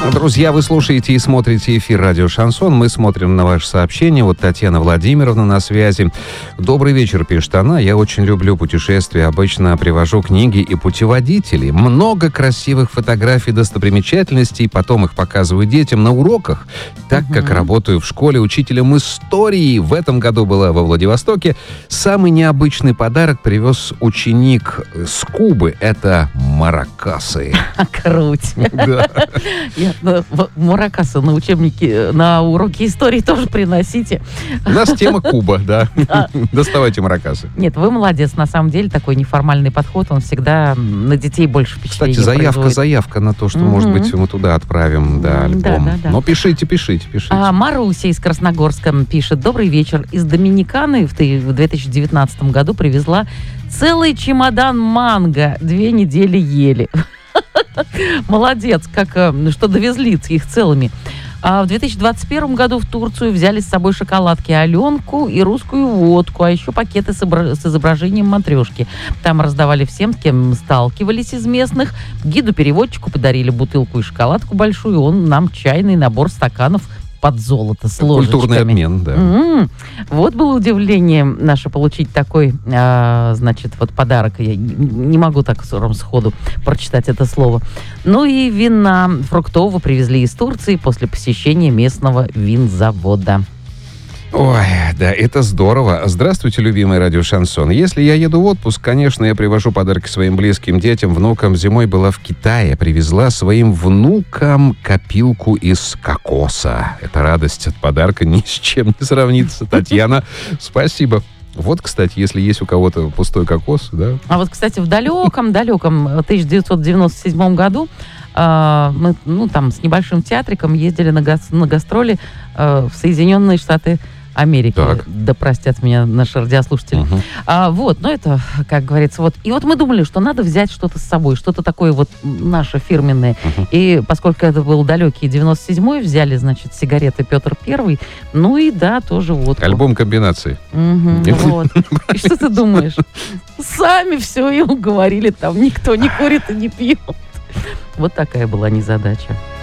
Друзья, вы слушаете и смотрите эфир «Радио Шансон». Мы смотрим на ваши сообщения. Вот Татьяна Владимировна на связи. «Добрый вечер», пишет она. «Я очень люблю путешествия. Обычно привожу книги и путеводители. Много красивых фотографий достопримечательностей. Потом их показываю детям на уроках. Так как работаю в школе учителем истории. В этом году была во Владивостоке. Самый необычный подарок привез ученик с Кубы. Это маракасы». Круть. Да. Маракасы на учебники, на уроки истории тоже приносите. У нас тема Куба, да. Доставайте маракасы. Нет, вы молодец. На самом деле такой неформальный подход, он всегда на детей больше впечатления Кстати, заявка на то, что, может быть, мы туда отправим, альбом. Да. Но пишите. Маруся из Красногорска пишет: «Добрый вечер. Из Доминиканы в 2019 году привезла целый чемодан манго. 2 недели ели». Молодец, что довезли их целыми. А в 2021 году в Турцию взяли с собой шоколадки Аленку и русскую водку, а еще пакеты с изображением матрешки. Там раздавали всем, с кем сталкивались из местных. Гиду-переводчику подарили бутылку и шоколадку большую, он нам чайный набор стаканов под золото с ложечками. Культурный обмен, да. Вот было удивление наше получить такой, подарок. Я не могу так сходу прочитать это слово. Ну и вина фруктового привезли из Турции после посещения местного винзавода. Ой, да, это здорово. Здравствуйте, любимый радио Шансон. Если я еду в отпуск, конечно, я привожу подарки своим близким детям, внукам. Зимой была в Китае, привезла своим внукам копилку из кокоса. Это радость от подарка ни с чем не сравнится. Татьяна, спасибо. Вот, кстати, если есть у кого-то пустой кокос, да. А вот, кстати, в далеком 1997 году мы, там с небольшим театриком ездили на гастроли в Соединенные Штаты Америки. Так. Да простят меня наши радиослушатели. Это, как говорится, И вот мы думали, что надо взять что-то с собой, что-то такое наше фирменное. И поскольку это был далекий 97-й, взяли, сигареты Петр Первый, тоже водку. Альбом комбинаций. Вот. И что ты думаешь? Сами все и уговорили, там никто не курит и не пьет. Вот такая была незадача.